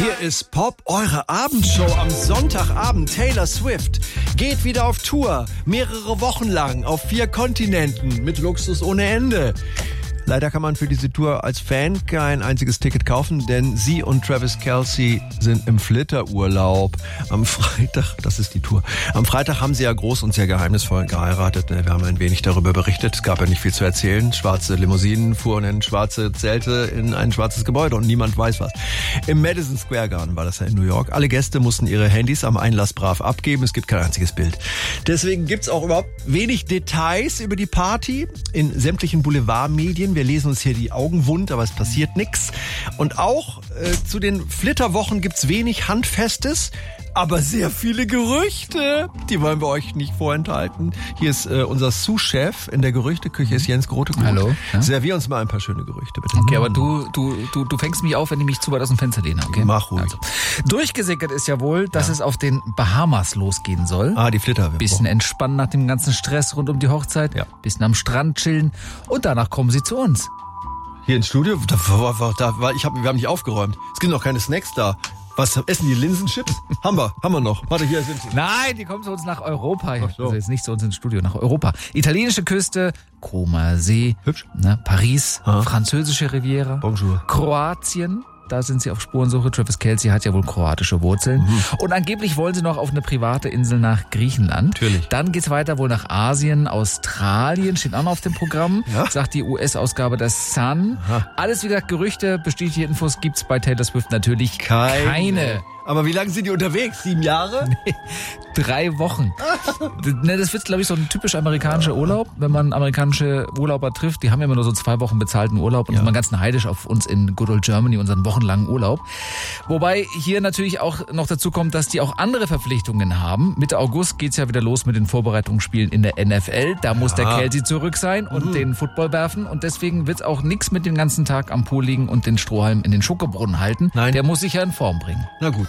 Hier ist Pop, eure Abendshow am Sonntagabend. Taylor Swift geht wieder auf Tour. Mehrere Wochen lang auf 4 Kontinenten mit Luxus ohne Ende. Leider kann man für diese Tour als Fan kein einziges Ticket kaufen, denn sie und Travis Kelce sind im Flitterurlaub. Am Freitag, das ist die Tour, am Freitag haben sie ja groß und sehr geheimnisvoll geheiratet. Wir haben ein wenig darüber berichtet. Es gab ja nicht viel zu erzählen. Schwarze Limousinen fuhren in schwarze Zelte in ein schwarzes Gebäude und niemand weiß was. Im Madison Square Garden war das ja in New York. Alle Gäste mussten ihre Handys am Einlass brav abgeben. Es gibt kein einziges Bild. Deswegen gibt's auch überhaupt wenig Details über die Party in sämtlichen Boulevardmedien. Wir lesen uns hier die Augen wund, aber es passiert nichts. Und auch zu den Flitterwochen gibt's wenig Handfestes, aber sehr viele Gerüchte. Die wollen wir euch nicht vorenthalten. Hier ist unser Sous-Chef in der Gerüchteküche, ist Jens Grotegut. Hallo. Ja? Servier uns mal ein paar schöne Gerüchte, bitte. Okay, aber du fängst mich auf, wenn ich mich zu weit aus dem Fenster lehne, okay? Mach ruhig. Also, durchgesickert ist ja wohl, dass es auf den Bahamas losgehen soll. Die Flitterwochen. Bisschen entspannen nach dem ganzen Stress rund um die Hochzeit. Ja. Bisschen am Strand chillen. Und danach kommen sie zu uns. Hier ins Studio? Wir haben nicht aufgeräumt. Es gibt noch keine Snacks da. Was, essen die Linsenchips? Haben wir noch. Warte, hier sind sie. Nein, die kommen zu uns nach Europa. Ach so. Also jetzt nicht zu uns ins Studio, nach Europa. Italienische Küste, Comer See, Hübsch. Paris, französische Riviera, Bonjour. Kroatien. Da sind sie auf Spurensuche. Travis Kelce hat ja wohl kroatische Wurzeln. Und angeblich wollen sie noch auf eine private Insel nach Griechenland. Natürlich. Dann geht's weiter wohl nach Asien. Australien steht auch noch auf dem Programm. Ja? Sagt die US-Ausgabe der Sun. Aha. Alles, wie gesagt, Gerüchte, bestätigte Infos gibt's bei Taylor Swift natürlich keine. Aber wie lange sind die unterwegs? 7 Jahre? 3 Wochen. Das wird, glaube ich, so ein typisch amerikanischer Urlaub, wenn man amerikanische Urlauber trifft. Die haben ja immer nur so 2 Wochen bezahlten Urlaub und sind mal ganz neidisch auf uns in Good Old Germany, unseren wochenlangen Urlaub. Wobei hier natürlich auch noch dazu kommt, dass die auch andere Verpflichtungen haben. Mitte August geht's ja wieder los mit den Vorbereitungsspielen in der NFL. Da muss der Kelce zurück sein und den Football werfen. Und deswegen wird's auch nichts mit dem ganzen Tag am Pool liegen und den Strohhalm in den Schokobrunnen halten. Nein. Der muss sich ja in Form bringen. Na gut.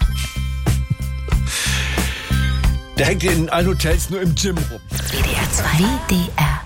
Der hängt in allen Hotels nur im Gym rum. WDR 2. WDR